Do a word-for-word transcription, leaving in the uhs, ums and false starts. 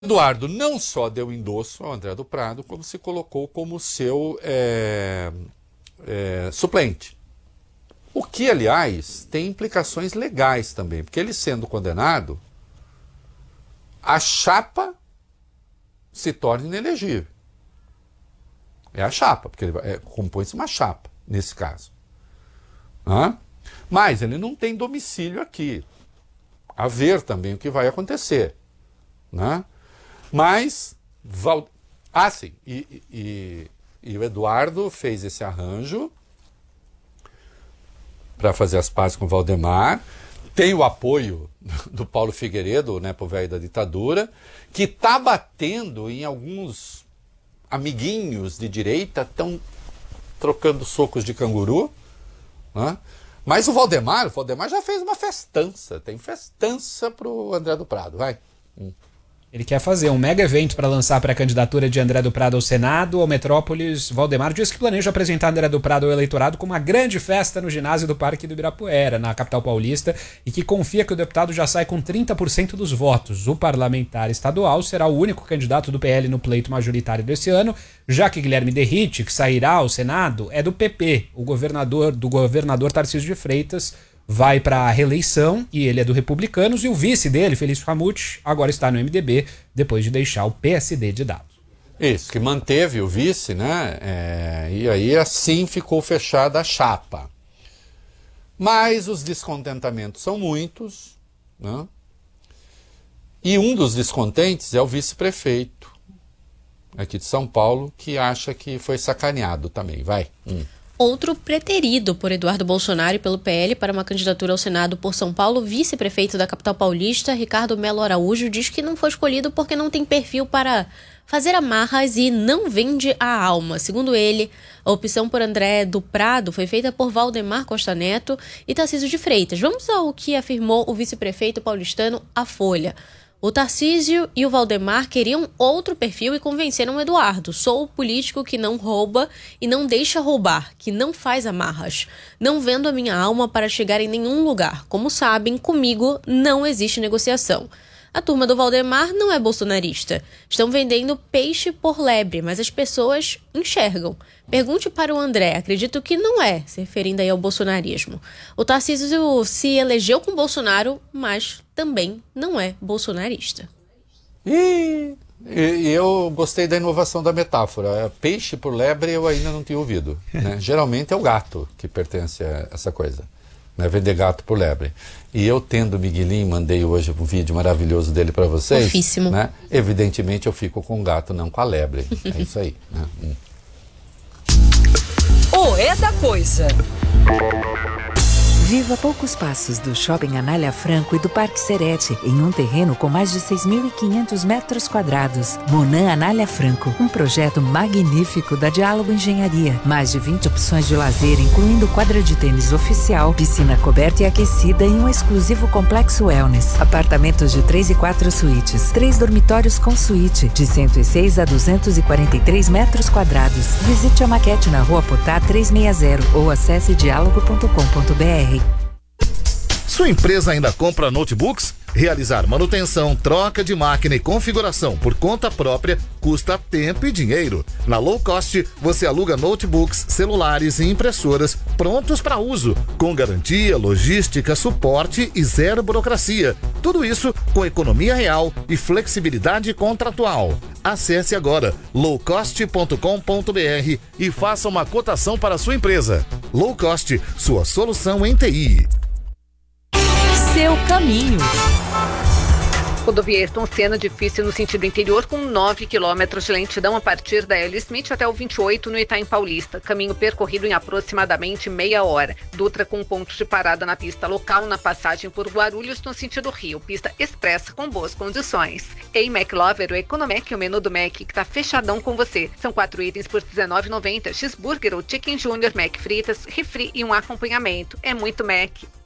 Eduardo não só deu endosso ao André do Prado, como se colocou como seu é, é, suplente. O que, aliás, tem implicações legais também, porque ele sendo condenado, a chapa se torna inelegível. É a chapa, porque ele é, compõe-se uma chapa, nesse caso. Hã? Mas ele não tem domicílio aqui. A ver também o que vai acontecer. Né? Mas, Val... ah, sim, e, e, e o Eduardo fez esse arranjo para fazer as pazes com o Valdemar. Tem o apoio do Paulo Figueiredo, né, pro velho da ditadura, que está batendo em alguns amiguinhos de direita, estão trocando socos de canguru. Né? Mas o Valdemar, o Valdemar já fez uma festança, tem festança pro André do Prado, vai. Hum. Ele quer fazer um mega evento para lançar a pré-candidatura de André do Prado ao Senado. Ao Metrópolis, Valdemar diz que planeja apresentar André do Prado ao eleitorado com uma grande festa no ginásio do Parque do Ibirapuera, na capital paulista, e que confia que o deputado já sai com trinta por cento dos votos. O parlamentar estadual será o único candidato do P L no pleito majoritário desse ano, já que Guilherme Derrite, que sairá ao Senado, é do P P, o governador do governador Tarcísio de Freitas, vai para a reeleição e ele é do Republicanos, e o vice dele, Felício Ramute, agora está no M D B, depois de deixar o P S D de dado. Isso, que manteve o vice, né? É, e aí assim ficou fechada a chapa. Mas os descontentamentos são muitos, né? E um dos descontentes é o vice-prefeito aqui de São Paulo, que acha que foi sacaneado também. Vai. Hum. Outro preterido por Eduardo Bolsonaro e pelo P L para uma candidatura ao Senado por São Paulo, vice-prefeito da capital paulista, Ricardo Melo Araújo, diz que não foi escolhido porque não tem perfil para fazer amarras e não vende a alma. Segundo ele, a opção por André do Prado foi feita por Valdemar Costa Neto e Tarcísio de Freitas. Vamos ao que afirmou o vice-prefeito paulistano à Folha. O Tarcísio e o Valdemar queriam outro perfil e convenceram o Eduardo. Sou o político que não rouba e não deixa roubar, que não faz amarras. Não vendo a minha alma para chegar em nenhum lugar. Como sabem, comigo não existe negociação. A turma do Valdemar não é bolsonarista. Estão vendendo peixe por lebre, mas as pessoas enxergam. Pergunte para o André, acredito que não é, se referindo aí ao bolsonarismo. O Tarcísio se elegeu com Bolsonaro, mas também não é bolsonarista. E, e eu gostei da inovação da metáfora. Peixe por lebre eu ainda não tinha ouvido. Né? Geralmente é o gato que pertence a essa coisa. Né? Vender gato por lebre. E eu tendo o Miguelinho, mandei hoje um vídeo maravilhoso dele para vocês. Fofíssimo. Né? Evidentemente eu fico com o gato, não com a lebre. É isso aí. Né? Hum. O É da Coisa. Viva a poucos passos do Shopping Anália Franco e do Parque Serete, em um terreno com mais de seis mil e quinhentos metros quadrados. Monan Anália Franco, um projeto magnífico da Diálogo Engenharia. Mais de vinte opções de lazer, incluindo quadra de tênis oficial, piscina coberta e aquecida e um exclusivo complexo wellness. Apartamentos de três e quatro suítes, três dormitórios com suíte, de cento e seis a duzentos e quarenta e três metros quadrados. Visite a maquete na Rua Potá trezentos e sessenta ou acesse diálogo ponto com ponto br. Sua empresa ainda compra notebooks? Realizar manutenção, troca de máquina e configuração por conta própria custa tempo e dinheiro. Na Low Cost, você aluga notebooks, celulares e impressoras prontos para uso, com garantia, logística, suporte e zero burocracia. Tudo isso com economia real e flexibilidade contratual. Acesse agora low cost ponto com ponto br e faça uma cotação para a sua empresa. Low Cost, sua solução em T I. Seu caminho. Rodovia Ayrton Senna, difícil no sentido interior, com nove quilômetros de lentidão a partir da L. Smith até o vinte e oito no Itaim Paulista. Caminho percorrido em aproximadamente meia hora. Dutra com pontos de parada na pista local na passagem por Guarulhos no sentido Rio. Pista expressa com boas condições. Em McLover, o Economec, o menu do Mac, que tá fechadão com você. São quatro itens por dezenove reais e noventa centavos. Cheeseburger ou Chicken Junior, Mac fritas, refri e um acompanhamento. É muito Mac.